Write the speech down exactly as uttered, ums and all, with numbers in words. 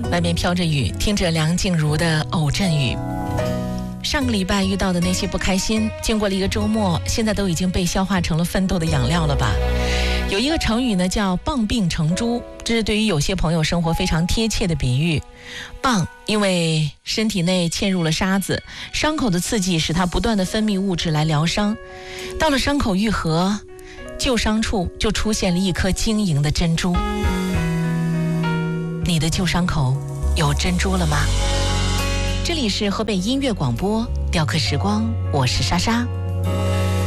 外面飘着雨，听着梁静茹的《偶阵雨》。上个礼拜遇到的那些不开心，经过了一个周末，现在都已经被消化成了奋斗的养料了吧？有一个成语呢，叫棒病成珠，这是对于有些朋友生活非常贴切的比喻。棒，因为身体内嵌入了沙子，伤口的刺激使它不断的分泌物质来疗伤，到了伤口愈合，旧伤处就出现了一颗晶莹的珍珠。你的旧伤口有珍珠了吗？这里是河北音乐广播雕刻时光，我是莎莎。